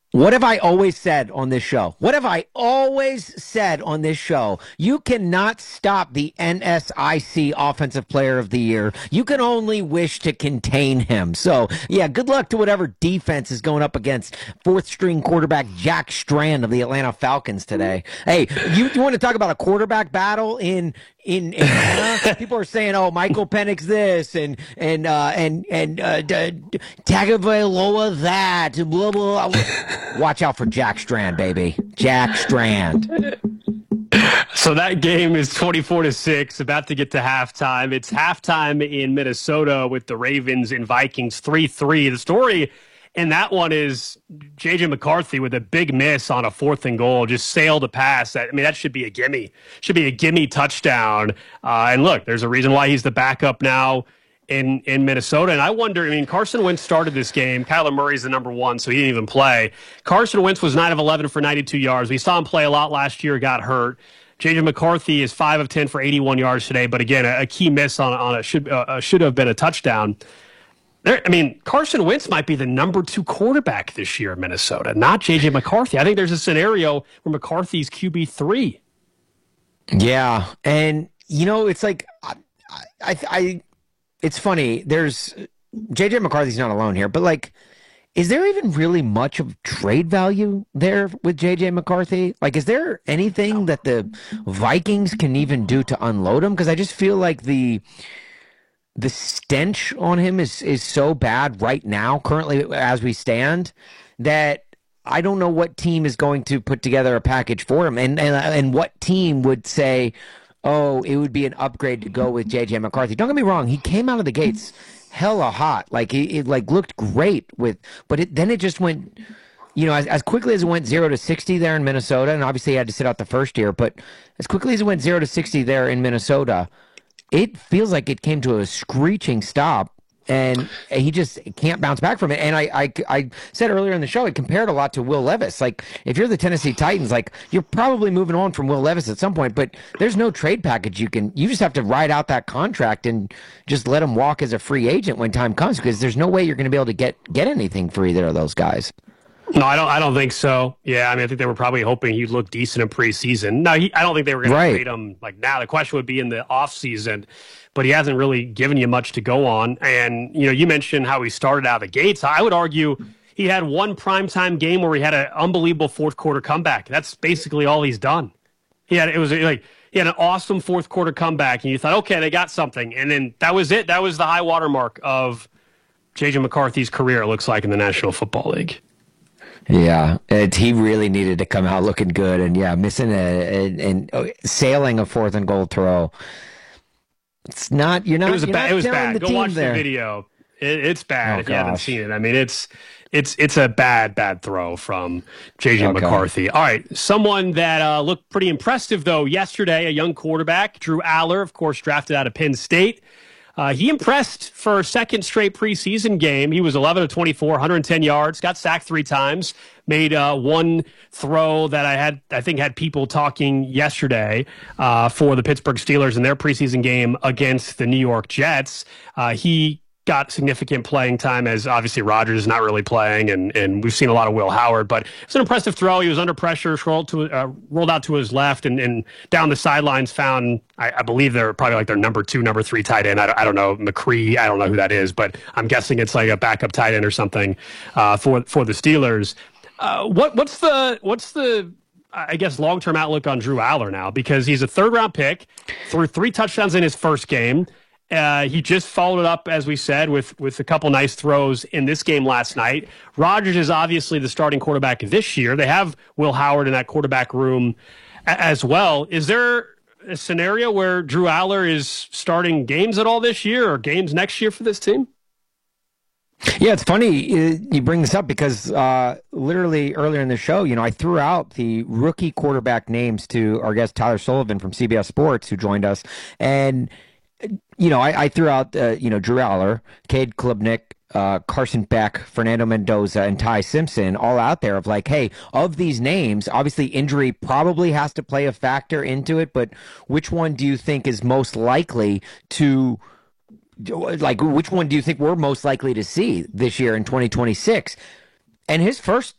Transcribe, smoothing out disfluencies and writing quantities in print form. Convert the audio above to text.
What have I always said on this show? What have I always said on this show? You cannot stop the NSIC Offensive Player of the Year. You can only wish to contain him. So, yeah, good luck to whatever defense is going up against fourth string quarterback Jack Strand of the Atlanta Falcons today. Hey, you want to talk about a quarterback battle in Atlanta? People are saying, "Oh, Michael Penix this and Tagovailoa that." Blah blah. Watch out for Jack Strand, baby. Jack Strand. So that game is 24-6, about to get to halftime. It's halftime in Minnesota with the Ravens and Vikings 3-3. The story in that one is J.J. McCarthy with a big miss on a 4th and goal, just sailed a pass. I mean, that should be a gimme. Should be a gimme touchdown. And look, there's a reason why he's the backup now in Minnesota. And I wonder, I mean, Carson Wentz started this game. Kyler Murray's the number 1, so he didn't even play. Carson Wentz was 9 of 11 for 92 yards. We saw him play a lot last year, got hurt. J.J. McCarthy is 5 of 10 for 81 yards today, but again, a key miss on a should have been a touchdown. I mean, Carson Wentz might be the number 2 quarterback this year in Minnesota, not J.J. McCarthy. I think there's a scenario where McCarthy's QB3. Yeah, and it's like it's funny. There's J.J. McCarthy's not alone here, but like, is there even really much of trade value there with J.J. McCarthy? Like, is there anything that the Vikings can even do to unload him? Because I just feel like the stench on him is so bad right now, currently as we stand, that I don't know what team is going to put together a package for him, and what team would say, oh, it would be an upgrade to go with J.J. McCarthy. Don't get me wrong, he came out of the gates hella hot. Like, it looked great then it just went, as quickly as it went 0 to 60 there in Minnesota, and obviously he had to sit out the first year, but as quickly as it went 0 to 60 there in Minnesota, it feels like it came to a screeching stop, and he just can't bounce back from it. And I said earlier in the show, I compared a lot to Will Levis. Like, if you're the Tennessee Titans, like, you're probably moving on from Will Levis at some point, but there's no trade package you just have to ride out that contract and just let him walk as a free agent when time comes, because there's no way you're going to be able to get anything for either of those guys. No, I don't think so. Yeah, I mean, I think they were probably hoping he'd look decent in preseason. No, I don't think they were going to trade him like now. The question would be in the offseason, but he hasn't really given you much to go on. And, you mentioned how he started out of the gates. I would argue he had one primetime game where he had an unbelievable fourth quarter comeback. That's basically all he's done. He had an awesome fourth quarter comeback, and you thought, okay, they got something. And then that was it. That was the high water mark of J.J. McCarthy's career, it looks like, in the National Football League. Yeah, he really needed to come out looking good, and missing and sailing a 4th and goal throw. It's not. It was bad. Go watch the video. It's bad if you haven't seen it. I mean, it's a bad throw from J.J. McCarthy. All right, someone that looked pretty impressive though yesterday, a young quarterback, Drew Aller, of course, drafted out of Penn State. He impressed for a second straight preseason game. He was 11 of 24, 110 yards, got sacked 3 times, made one throw that I think had people talking yesterday for the Pittsburgh Steelers in their preseason game against the New York Jets. He got significant playing time, as obviously Rodgers is not really playing, and we've seen a lot of Will Howard, but it's an impressive throw. He was under pressure, rolled out to his left, and down the sidelines found, I believe they're probably like their number 2, number 3 tight end. I don't know, McCree, I don't know who that is, but I'm guessing it's like a backup tight end or something for the Steelers. What's the I guess long-term outlook on Drew Aller now? Because he's a 3rd-round pick, threw 3 touchdowns in his first game. He just followed it up, as we said, with a couple nice throws in this game last night. Rodgers is obviously the starting quarterback this year. They have Will Howard in that quarterback room as well. Is there a scenario where Drew Aller is starting games at all this year or games next year for this team? Yeah, it's funny you bring this up because literally earlier in the show, I threw out the rookie quarterback names to our guest Tyler Sullivan from CBS Sports, who joined us, and I threw out, Drew Aller, Cade Klubnik, Carson Beck, Fernando Mendoza, and Ty Simpson all out there of like, hey, of these names, obviously injury probably has to play a factor into it, but which one do you think is most likely to, like, which one do you think we're most likely to see this year in 2026? And his first